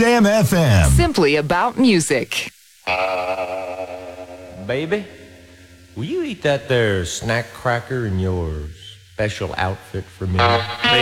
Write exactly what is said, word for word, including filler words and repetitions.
Jam F M. Simply about music. Baby, will you eat that there snack cracker in your special outfit for me? Baby,